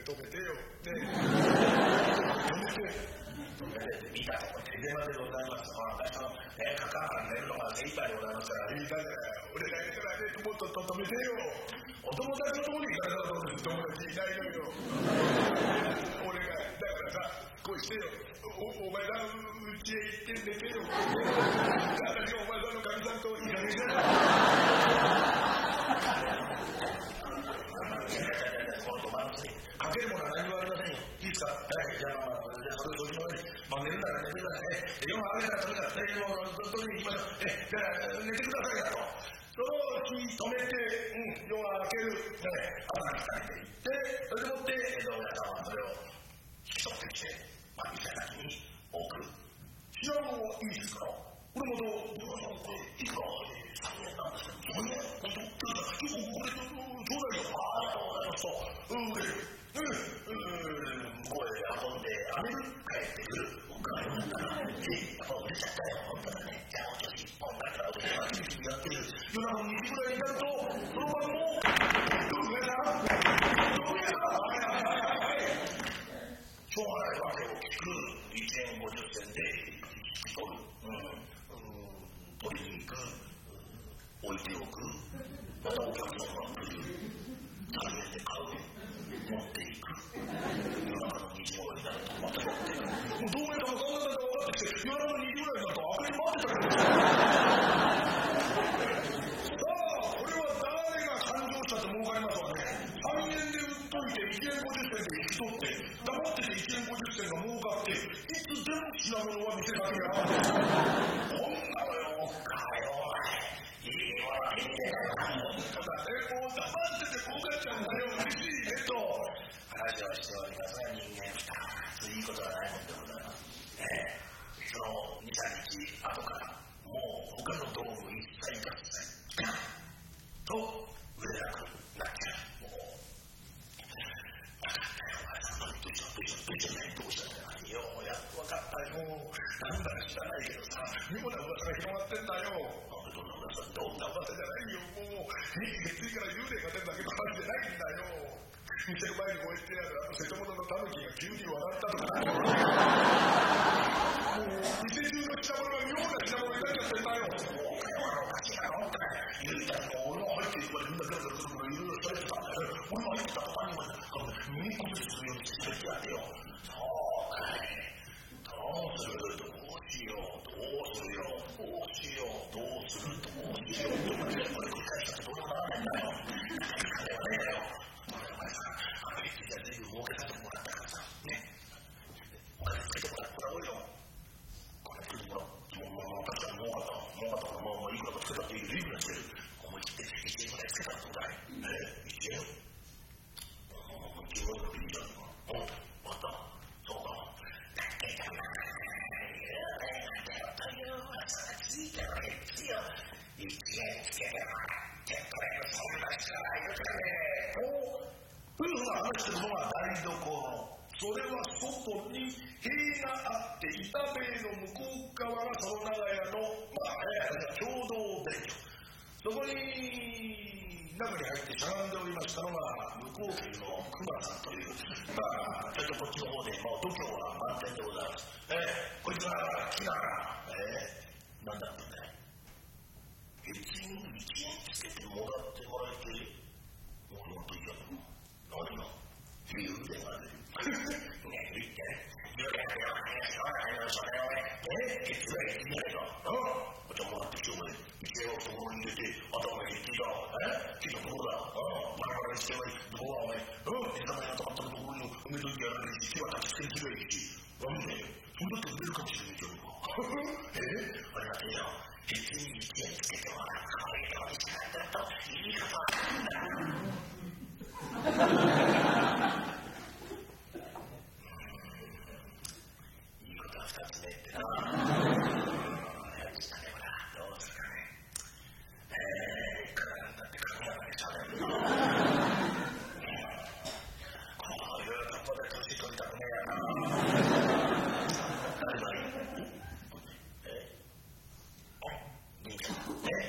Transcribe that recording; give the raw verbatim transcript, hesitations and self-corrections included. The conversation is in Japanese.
止めてよね止めて見たとこ手電話でございます。私のねかかん寝るのが精一杯でございますから、いいかね俺がいたらねもっと止めてよ。お友達のところに行かれたと思うんです。友達いないのよ俺がだからさこうしてよ お, お前さんうちへ行って寝てよ私がお前さんのかみさんといられじゃないかけるものは何もありませんよ。いいですか。はい、じゃあ、まあ、じゃあ、それをそういうのに、まあ、寝るなら寝てくださいね。夜は雨だからとにかく、ね、もう、取りに行きましょう。え、じゃあ、寝てくださいよと。その日止めて、うん、夜は明ける。ね、朝に帰っていって、それでもって、江戸親さんはそれを引き取ってきて、まあ、店先に置く。知らんのはいいですか。俺もどう、どうぞ、これ、いくらさんえんなんですけど、さんえん本当、結構これ、ちょうだいよ。ああ、ありがとうございますと。うん、で、うん、うん、これ運んであげる帰ってくるお金だったらえっぱ売れちゃったよ本当だね。じゃあお年こんなからお年はきびきびやってる夜中のにじぐらいになるとその晩もどうやらどうやらはいはいはいはいしょうがないわけを聞くいちえんごじゅっせんで引き取る、うんうん、取りに行く置いておくまたお客さんが来るさんえんで買う持っていく夜中のにじぐらいになるとまた持っていくもうどうやったか考えたか分かってきて夜中のにじぐらいになると明かり待ってたからさあこれは誰が勘定したって儲かりますわね。さんえんで売っといていちえんごじゅっせんで引き取って黙ってていちえんごじゅっせんが儲かっていつでも品物は店先にあるこんなのよかよいいもの見てたよただねもう黙ってて儲かっちゃうんだよ嬉しいねと話をしておりますが人間ふたついいことはないもんでございます、えー、そのにさんにち後からもう他の道具一切合切と売れなくなっちゃう。もう分かったよお前さんどうしたどうしたどうしたどうしたどうしたようやっと分かったよなんだか知らないけどさ妙な噂が広がってんだよ。どんな噂どんな噂じゃないよもう月曜から幽霊が出るだけの話じゃないんだよ。店の前に置いてあるあの瀬戸物のタヌキが急に笑ったとかもう店中の品物が妙な品物になっちゃってんだよ。もうかよおかしいなのってゆうちゃんも俺も入っていくまでみんなぐるぐるぐるぐるいろいろされてたんだよ。俺も入ってた途端に耳こびするようにしてってやってよ。そうかいどうするどうしようどうするよどうしようどうするどうしようってこれ繰り返したってどうにもならないんだよ。金はねえよこれお前さあの駅で随分儲けさせてもらったからさねお金つけてもらってもらおうよ。これつけてもらうもう確かに儲かった儲かったからもういくらかつけたっていう随分つける思い切っていちえんぐらいつけたらどうだいねいちえんもういちえんのビリじゃんおっわかったそうかだけどな幽霊が出るという噂がついてるわけですよ。いちえんつけてもらってこれそんな人がいるかねというふうな話してるのが台所。それは外に塀があって板塀の向こう側がその長屋の、まあ、共同便所。そこに中に入ってしゃがんでおりましたのが向こう家の熊さんという、まあ、ちょっとこっちの方で、まあ、度胸が満点でございます。えー、こいつが来ながら、えー、なんだってんだい別にいちえんつけてもらってもらえてもう本当にいいや何が幽霊が出るねえ言って幽霊が出るわけですよ何をそれをねえ月がいいんじゃないかうんじゃあもらってきてお前いちえんをそこに入れて頭に入れていたえ聞いたところだうんバラバラにしておいどこがお前うん目玉に頭ったところに埋めといてやられるし手は立ちつけてりゃいいしなんでそんだって売れるかもしれないじゃんかえありがとうよ別にいちえんつけてもらうこういうお店なんだといいことはあるんだ